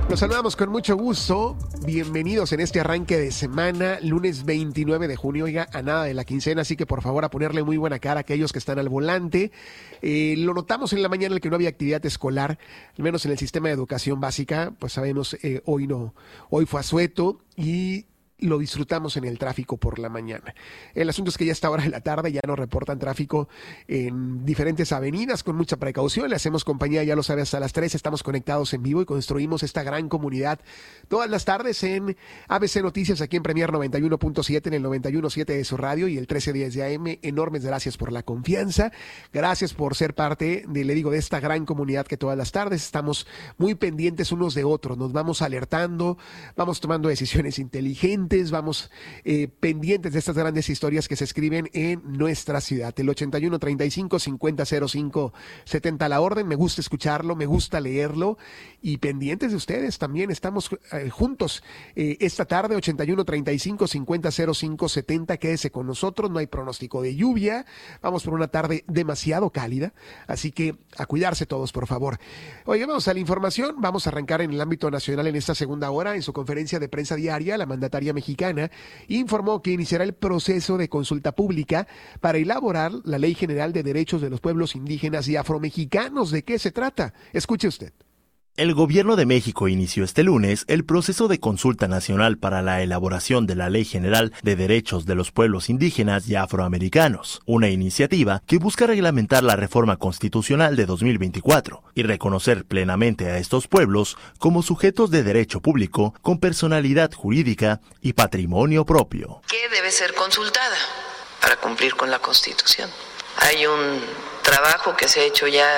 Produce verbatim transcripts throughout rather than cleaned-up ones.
Los saludamos con mucho gusto. Bienvenidos en este arranque de semana, lunes veintinueve de junio, oiga, a nada de la quincena, así que por favor a ponerle muy buena cara a aquellos que están al volante. Eh, lo notamos en la mañana en el que no había actividad escolar, al menos en el sistema de educación básica, pues sabemos, eh, hoy no, hoy fue asueto y lo disfrutamos en el tráfico por la mañana. El asunto es que ya a esta hora de la tarde ya nos reportan tráfico en diferentes avenidas con mucha precaución. Le hacemos compañía, ya lo sabe, hasta las tres. Estamos conectados en vivo y construimos esta gran comunidad todas las tardes en A B C Noticias, aquí en Premier noventa y uno punto siete, en el noventa y uno punto siete de su radio y el trece diez de A M. Enormes gracias por la confianza. Gracias por ser parte de, le digo, de esta gran comunidad que todas las tardes estamos muy pendientes unos de otros. Nos vamos alertando, vamos tomando decisiones inteligentes, vamos eh, pendientes de estas grandes historias que se escriben en nuestra ciudad. El ochenta y uno treinta y cinco cincuenta cero cinco setenta la orden. Me gusta escucharlo, me gusta leerlo y pendientes de ustedes también. Estamos eh, juntos eh, esta tarde, ochenta y uno treinta y cinco cincuenta cero cinco setenta. Quédese con nosotros, no hay pronóstico de lluvia. Vamos por una tarde demasiado cálida, así que a cuidarse todos, por favor. Oye, vamos a la información. Vamos a arrancar en el ámbito nacional en esta segunda hora. En su conferencia de prensa diaria, la mandataria mexicana informó que iniciará el proceso de consulta pública para elaborar la Ley General de Derechos de los Pueblos Indígenas y Afromexicanos. ¿De qué se trata? Escuche usted. El Gobierno de México inició este lunes el proceso de consulta nacional para la elaboración de la Ley General de Derechos de los Pueblos Indígenas y Afroamericanos, una iniciativa que busca reglamentar la reforma constitucional de dos mil veinticuatro y reconocer plenamente a estos pueblos como sujetos de derecho público con personalidad jurídica y patrimonio propio. ¿Qué debe ser consultada para cumplir con la Constitución? Hay un trabajo que se ha hecho ya,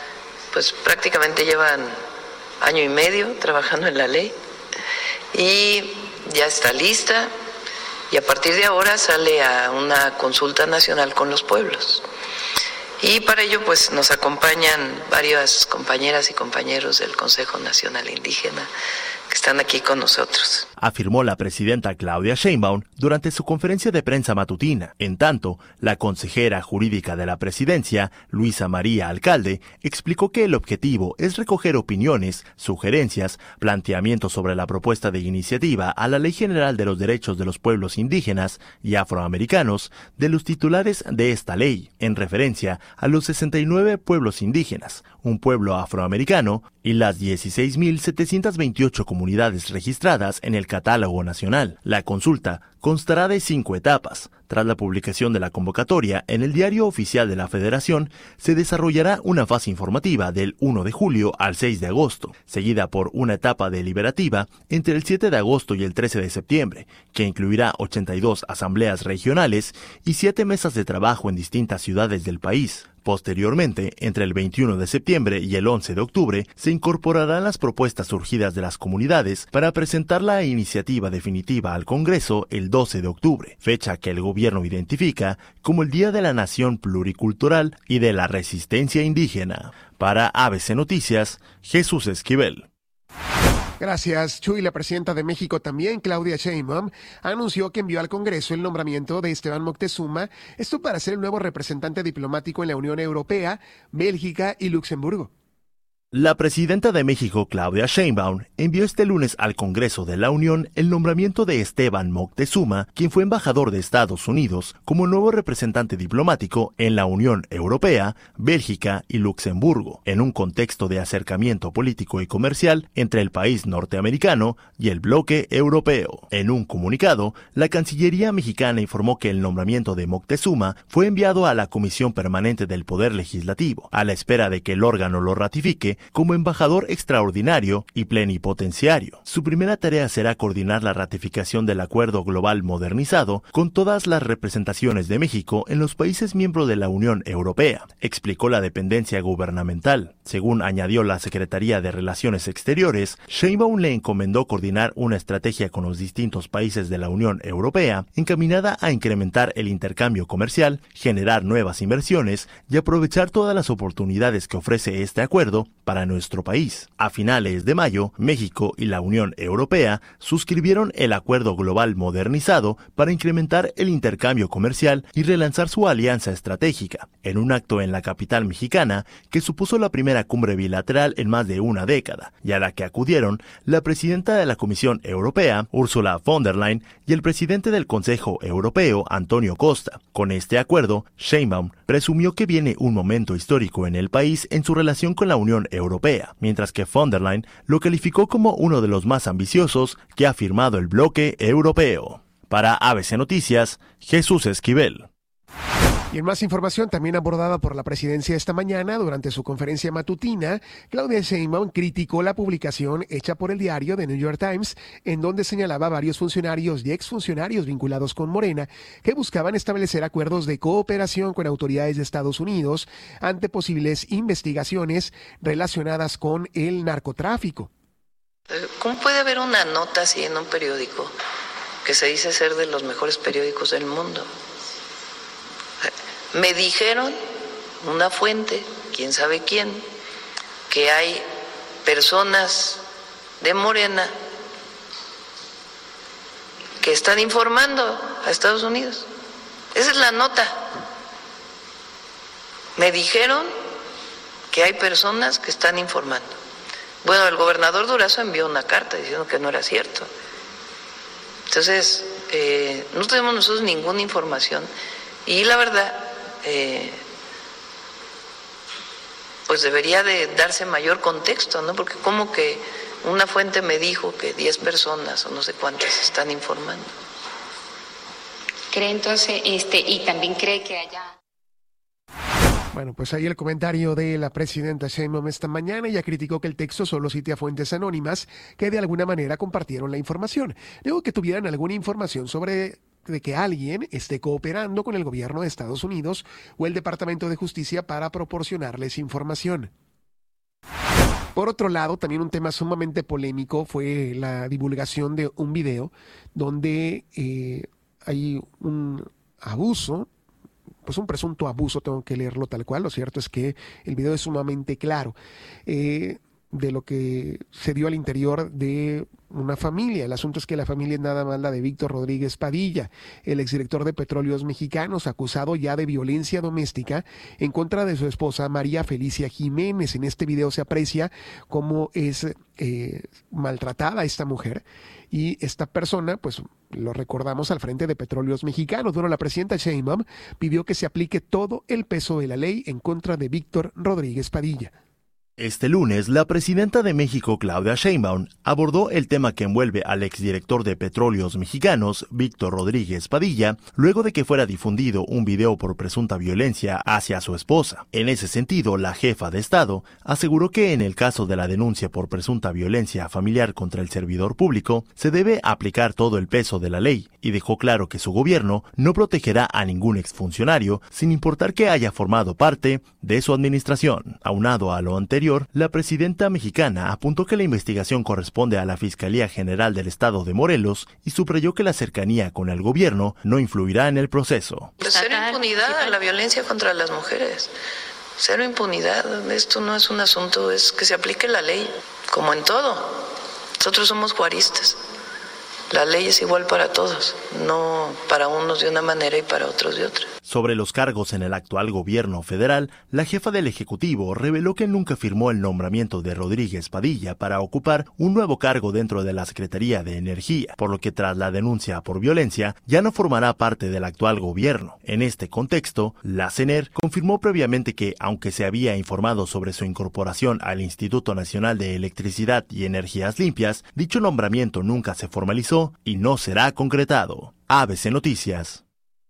pues prácticamente llevan año y medio trabajando en la ley y ya está lista y a partir de ahora sale a una consulta nacional con los pueblos y para ello pues nos acompañan varias compañeras y compañeros del Consejo Nacional Indígena que están aquí con nosotros. Afirmó la presidenta Claudia Sheinbaum durante su conferencia de prensa matutina. En tanto, la consejera jurídica de la presidencia, Luisa María Alcalde, explicó que el objetivo es recoger opiniones, sugerencias, planteamientos sobre la propuesta de iniciativa a la Ley General de los Derechos de los Pueblos Indígenas y Afroamericanos de los titulares de esta ley, en referencia a los sesenta y nueve pueblos indígenas, un pueblo afroamericano y las dieciséis mil setecientas veintiocho comunidades registradas en el catálogo nacional. La consulta constará de cinco etapas. Tras la publicación de la convocatoria en el Diario Oficial de la Federación, se desarrollará una fase informativa del primero de julio al seis de agosto, seguida por una etapa deliberativa entre el siete de agosto y el trece de septiembre, que incluirá ochenta y dos asambleas regionales y siete mesas de trabajo en distintas ciudades del país. Posteriormente, entre el veintiuno de septiembre y el once de octubre, se incorporarán las propuestas surgidas de las comunidades para presentar la iniciativa definitiva al Congreso el doce de octubre, fecha que el gobierno identifica como el Día de la Nación Pluricultural y de la Resistencia Indígena. Para A B C Noticias, Jesús Esquivel. Gracias, Chuy. La presidenta de México también, Claudia Sheinbaum, anunció que envió al Congreso el nombramiento de Esteban Moctezuma, esto para ser el nuevo representante diplomático en la Unión Europea, Bélgica y Luxemburgo. La presidenta de México, Claudia Sheinbaum, envió este lunes al Congreso de la Unión el nombramiento de Esteban Moctezuma, quien fue embajador de Estados Unidos, como nuevo representante diplomático en la Unión Europea, Bélgica y Luxemburgo, en un contexto de acercamiento político y comercial entre el país norteamericano y el bloque europeo. En un comunicado, la Cancillería mexicana informó que el nombramiento de Moctezuma fue enviado a la Comisión Permanente del Poder Legislativo, a la espera de que el órgano lo ratifique como embajador extraordinario y plenipotenciario. Su primera tarea será coordinar la ratificación del Acuerdo Global Modernizado con todas las representaciones de México en los países miembros de la Unión Europea, explicó la dependencia gubernamental. Según añadió la Secretaría de Relaciones Exteriores, Sheinbaum le encomendó coordinar una estrategia con los distintos países de la Unión Europea encaminada a incrementar el intercambio comercial, generar nuevas inversiones y aprovechar todas las oportunidades que ofrece este acuerdo para nuestro país. A finales de mayo, México y la Unión Europea suscribieron el Acuerdo Global Modernizado para incrementar el intercambio comercial y relanzar su alianza estratégica, en un acto en la capital mexicana que supuso la primera cumbre bilateral en más de una década, y a la que acudieron la presidenta de la Comisión Europea, Ursula von der Leyen, y el presidente del Consejo Europeo, Antonio Costa. Con este acuerdo, Sheinbaum presumió que viene un momento histórico en el país en su relación con la Unión Europea, mientras que von der Leyen lo calificó como uno de los más ambiciosos que ha firmado el bloque europeo. Para A B C Noticias, Jesús Esquivel. Y en más información también abordada por la presidencia esta mañana durante su conferencia matutina, Claudia Sheinbaum criticó la publicación hecha por el diario The New York Times, en donde señalaba a varios funcionarios y exfuncionarios vinculados con Morena que buscaban establecer acuerdos de cooperación con autoridades de Estados Unidos ante posibles investigaciones relacionadas con el narcotráfico. ¿Cómo puede haber una nota así en un periódico que se dice ser de los mejores periódicos del mundo? Me dijeron, una fuente, quién sabe quién, que hay personas de Morena que están informando a Estados Unidos. Esa es la nota. Me dijeron que hay personas que están informando. Bueno, el gobernador Durazo envió una carta diciendo que no era cierto. Entonces, eh, no tenemos nosotros ninguna información y la verdad, Eh, pues debería de darse mayor contexto, ¿no? Porque como que una fuente me dijo que diez personas o no sé cuántas están informando. ¿Cree entonces, este, y también cree que haya... Bueno, pues ahí el comentario de la presidenta Sheinbaum esta mañana. Ella criticó que el texto solo cite a fuentes anónimas que de alguna manera compartieron la información. Luego que tuvieran alguna información sobre de que alguien esté cooperando con el gobierno de Estados Unidos o el Departamento de Justicia para proporcionarles información. Por otro lado, también un tema sumamente polémico fue la divulgación de un video donde eh, hay un abuso, pues un presunto abuso, tengo que leerlo tal cual. Lo cierto es que el video es sumamente claro eh, de lo que se dio al interior de una familia. El asunto es que la familia es nada más la de Víctor Rodríguez Padilla, el exdirector de Petróleos Mexicanos, acusado ya de violencia doméstica en contra de su esposa María Felicia Jiménez. En este video se aprecia cómo es eh, maltratada esta mujer y esta persona, pues lo recordamos, al frente de Petróleos Mexicanos. Bueno, la presidenta Sheinbaum pidió que se aplique todo el peso de la ley en contra de Víctor Rodríguez Padilla. Este lunes, la presidenta de México, Claudia Sheinbaum, abordó el tema que envuelve al exdirector de Petróleos Mexicanos, Víctor Rodríguez Padilla, luego de que fuera difundido un video por presunta violencia hacia su esposa. En ese sentido, la jefa de Estado aseguró que en el caso de la denuncia por presunta violencia familiar contra el servidor público, se debe aplicar todo el peso de la ley, y dejó claro que su gobierno no protegerá a ningún exfuncionario, sin importar que haya formado parte de su administración. Aunado a lo anterior, la presidenta mexicana apuntó que la investigación corresponde a la Fiscalía General del Estado de Morelos y subrayó que la cercanía con el gobierno no influirá en el proceso. Cero impunidad a la violencia contra las mujeres. Cero impunidad. Esto no es un asunto, es que se aplique la ley, como en todo. Nosotros somos juaristas. La ley es igual para todos, no para unos de una manera y para otros de otra. Sobre los cargos en el actual gobierno federal, la jefa del Ejecutivo reveló que nunca firmó el nombramiento de Rodríguez Padilla para ocupar un nuevo cargo dentro de la Secretaría de Energía, por lo que tras la denuncia por violencia ya no formará parte del actual gobierno. En este contexto, la C N E R confirmó previamente que, aunque se había informado sobre su incorporación al Instituto Nacional de Electricidad y Energías Limpias, dicho nombramiento nunca se formalizó y no será concretado. A B C Noticias.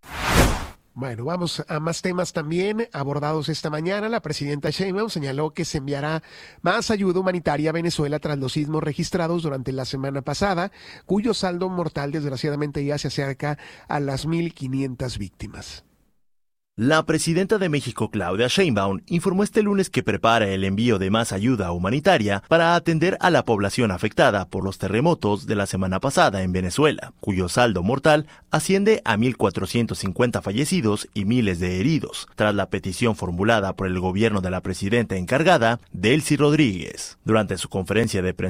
Bueno, vamos a más temas también abordados esta mañana. La presidenta Sheinbaum señaló que se enviará más ayuda humanitaria a Venezuela tras los sismos registrados durante la semana pasada, cuyo saldo mortal desgraciadamente ya se acerca a las mil quinientas víctimas. La presidenta de México, Claudia Sheinbaum, informó este lunes que prepara el envío de más ayuda humanitaria para atender a la población afectada por los terremotos de la semana pasada en Venezuela, cuyo saldo mortal asciende a mil cuatrocientos cincuenta fallecidos y miles de heridos, tras la petición formulada por el gobierno de la presidenta encargada, Delcy Rodríguez. Durante su conferencia de prensa